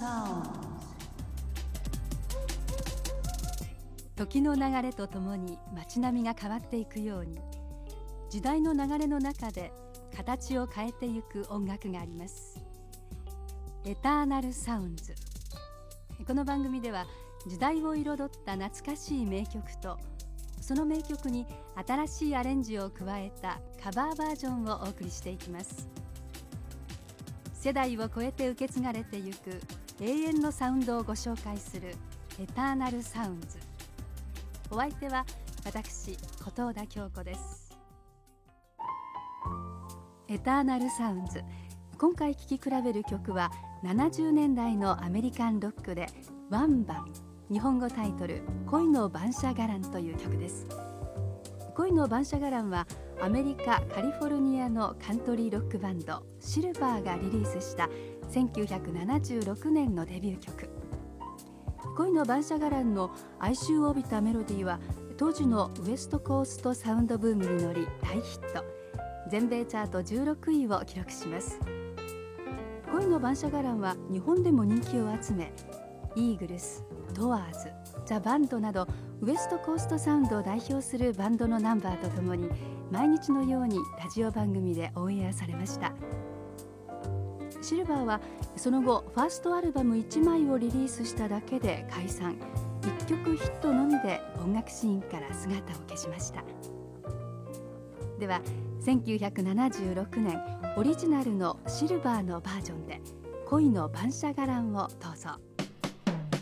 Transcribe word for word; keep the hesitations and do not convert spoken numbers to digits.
時の流れとともに街並みが変わっていくように、時代の流れの中で形を変えていく音楽があります。エターナルサウンズ。この番組では時代を彩った懐かしい名曲と、その名曲に新しいアレンジを加えたカバーバージョンをお送りしていきます。世代を超えて受け継がれていく永遠のサウンドをご紹介するエターナルサウンズ。お相手は私、琴尾田京子です。エターナルサウンズ。今回聴き比べる曲はななじゅうねんだいのアメリカンロックでワンバン、日本語タイトル恋の晩舎伽藍という曲です。恋の晩舎伽藍はアメリカ・カリフォルニアのカントリーロックバンドシルバーがリリースしたせんきゅうひゃくななじゅうろくねんのデビュー曲。恋の晩舎伽藍の哀愁を帯びたメロディーは当時のウエストコーストサウンドブームに乗り大ヒット、全米チャートじゅうろくいを記録します。恋の晩舎伽藍は日本でも人気を集め、イーグルス、ドアーズ、ザ・バンドなどウエストコーストサウンドを代表するバンドのナンバーとともに毎日のようにラジオ番組でオンエアされました。シルバーはその後ファーストアルバムいちまいをリリースしただけで解散、いっきょくヒットのみで音楽シーンから姿を消しました。ではせんきゅうひゃくななじゅうろくねんオリジナルのシルバーのバージョンで恋の晩舎伽藍をどうぞ。